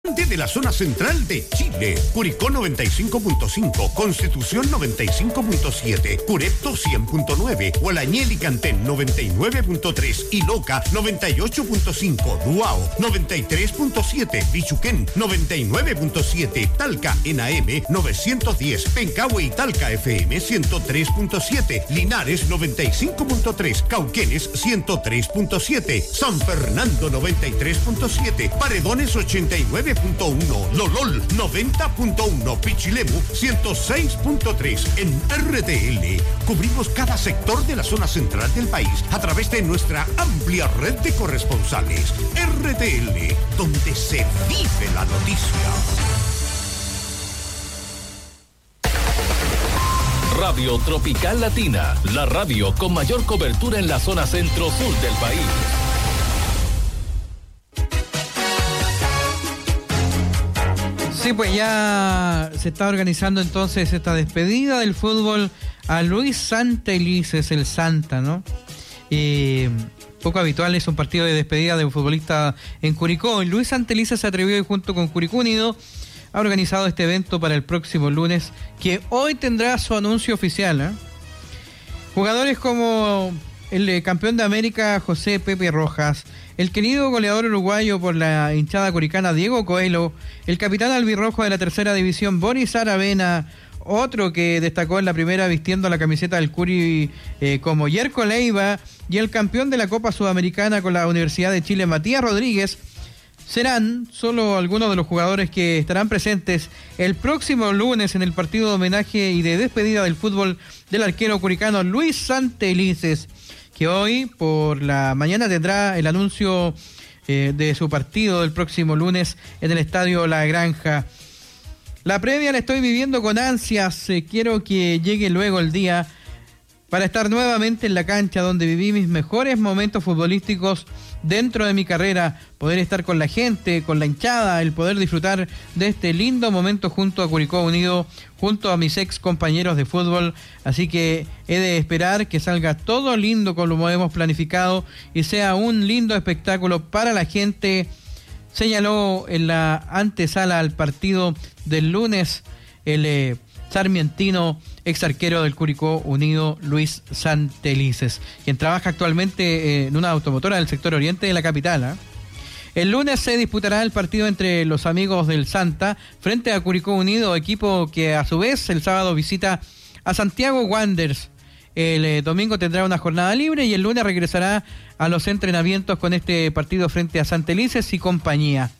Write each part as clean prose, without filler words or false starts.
De la zona central de Chile, Curicó 95.5, Constitución 95.7, Curepto 100.9, Hualañel y Cantén 99.3 y Loca 98.5, Duao 93.7, Bichuquén 99.7, Talca en AM 910, Pencahue y Talca FM 103.7, Linares 95.3, Cauquenes 103.7, San Fernando 93.7, Paredones 89.1, Lolol 90.1, Pichilemu 106.3. En RTL cubrimos cada sector de la zona central del país a través de nuestra amplia red de corresponsales. RTL, donde se vive la noticia. Radio Tropical Latina, la radio con mayor cobertura en la zona centro-sur del país. Sí, pues ya se está organizando entonces esta despedida del fútbol a Luis Santelices, el Santa, ¿no? Poco habitual es un partido de despedida de un futbolista en Curicó. Luis Santelices se atrevió y junto con Curicó Unido ha organizado este evento para el próximo lunes, que hoy tendrá su anuncio oficial, ¿eh? Jugadores como el campeón de América José Pepe Rojas, el querido goleador uruguayo por la hinchada curicana Diego Coelho, el capitán albirrojo de la tercera división Boris Aravena, otro que destacó en la primera vistiendo la camiseta del Curi como Yerko Leiva, y el campeón de la Copa Sudamericana con la Universidad de Chile Matías Rodríguez, serán solo algunos de los jugadores que estarán presentes el próximo lunes en el partido de homenaje y de despedida del fútbol del arquero curicano Luis Santelices, que hoy por la mañana tendrá el anuncio de su partido del próximo lunes en el Estadio La Granja. La previa la estoy viviendo con ansias, quiero que llegue luego el día para estar nuevamente en la cancha donde viví mis mejores momentos futbolísticos dentro de mi carrera, poder estar con la gente, con la hinchada, el poder disfrutar de este lindo momento junto a Curicó Unido, junto a mis ex compañeros de fútbol, así que he de esperar que salga todo lindo como hemos planificado y sea un lindo espectáculo para la gente, señaló en la antesala al partido del lunes el sarmientino ex arquero del Curicó Unido, Luis Santelices, quien trabaja actualmente en una automotora del sector oriente de la capital, ¿eh? El lunes se disputará el partido entre los amigos del Santa frente a Curicó Unido, equipo que a su vez el sábado visita a Santiago Wanderers. El domingo tendrá una jornada libre y el lunes regresará a los entrenamientos con este partido frente a Santelices y compañía.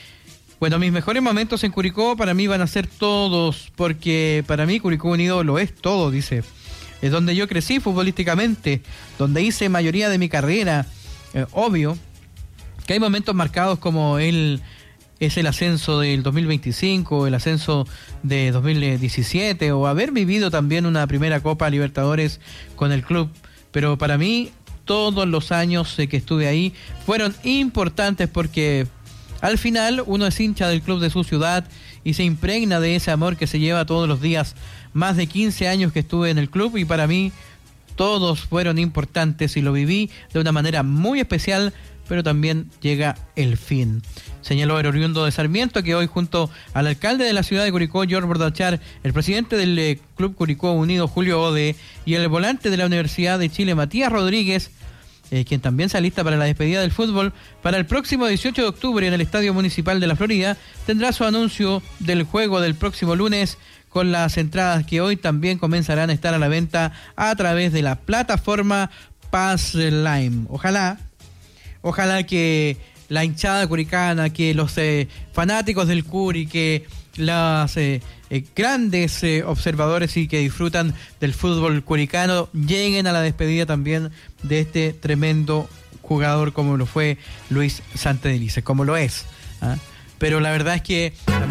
Bueno, mis mejores momentos en Curicó para mí van a ser todos, porque para mí Curicó Unido lo es todo, dice. Es donde yo crecí futbolísticamente, donde hice mayoría de mi carrera. Obvio que hay momentos marcados como es el ascenso del 2025, el ascenso de 2017, o haber vivido también una primera Copa Libertadores con el club. Pero para mí todos los años que estuve ahí fueron importantes porque al final uno es hincha del club de su ciudad y se impregna de ese amor que se lleva todos los días. Más de 15 años que estuve en el club y para mí todos fueron importantes y lo viví de una manera muy especial, pero también llega el fin. Señaló el oriundo de Sarmiento, que hoy junto al alcalde de la ciudad de Curicó, George Bordachar, el presidente del Club Curicó Unido, Julio Ode, y el volante de la Universidad de Chile, Matías Rodríguez, quien también se alista para la despedida del fútbol, para el próximo 18 de octubre en el Estadio Municipal de la Florida, tendrá su anuncio del juego del próximo lunes, con las entradas que hoy también comenzarán a estar a la venta a través de la plataforma Passline. Ojalá que la hinchada curicana, que los fanáticos del Curi, que los grandes observadores y que disfrutan del fútbol curicano lleguen a la despedida también de este tremendo jugador como lo fue Luis Santelices, como lo es, ¿eh? Pero la verdad es que